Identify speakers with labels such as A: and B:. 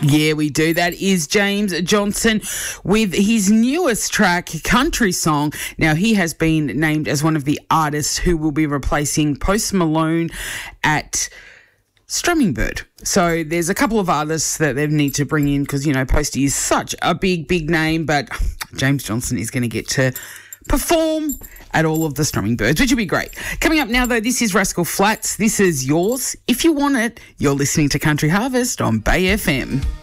A: Yeah, we do. That is James Johnson with his newest track, Country Song. Now, he has been named as one of the artists who will be replacing Post Malone at Strumming Bird. So there's a couple of artists that they need to bring in because, you know, Posty is such a big name, but James Johnson is going to get to perform at all of the Strumming Birds, which will be great. Coming up now, though, this is Rascal Flatts. This is Yours. If you want it, you're listening to Country Harvest on Bay FM.